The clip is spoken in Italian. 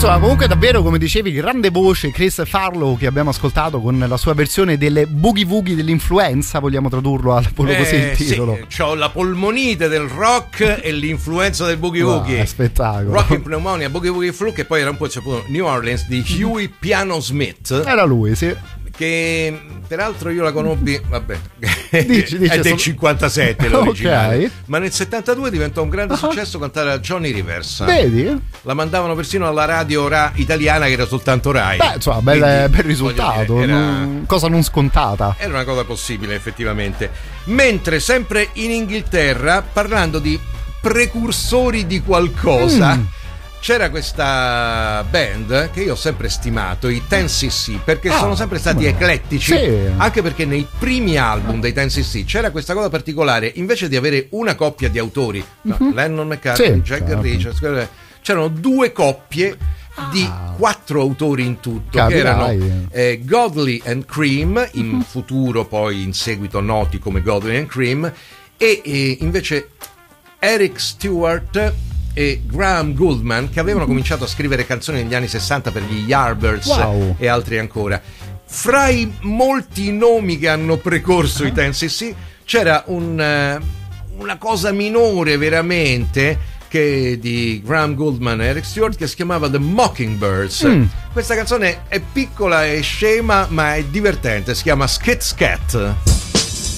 insomma, comunque davvero, come dicevi, grande voce Chris Farlowe, che abbiamo ascoltato con la sua versione delle Boogie Woogie dell'influenza, vogliamo tradurlo al volo così il titolo. Sì, c'ho la polmonite del rock e l'influenza del Boogie Woogie. Spettacolo. Rock in pneumonia, Boogie Woogie Flu, che poi era un po' New Orleans di Huey Piano Smith. Era lui, sì. Che peraltro io la conobbi, vabbè, dici, è del 57 l'originale, okay. Ma nel 72 diventò un grande successo cantare a Johnny Rivers. Vedi? La mandavano persino alla radio italiana, che era soltanto Rai. Beh, insomma, bel risultato, dire, cosa non scontata. Era una cosa possibile, effettivamente. Mentre sempre in Inghilterra, parlando di precursori di qualcosa, c'era questa band che io ho sempre stimato, i 10cc, perché sono sempre stati eclettici, sì. Anche perché nei primi album dei 10cc c'era questa cosa particolare: invece di avere una coppia di autori, Lennon McCartney, Jagger Richards, c'erano due coppie di 4 autori in tutto, che erano Godley and Cream, in futuro poi in seguito noti come Godley and Cream, e invece Eric Stewart e Graham Gouldman, che avevano cominciato a scrivere canzoni negli anni 60 per gli Yardbirds e altri ancora. Fra i molti nomi che hanno precorso i 10cc c'era una cosa minore veramente, che di Graham Gouldman e Eric Stewart, che si chiamava The Mockingbirds. Questa canzone è piccola e scema, ma è divertente, si chiama Skit Skat.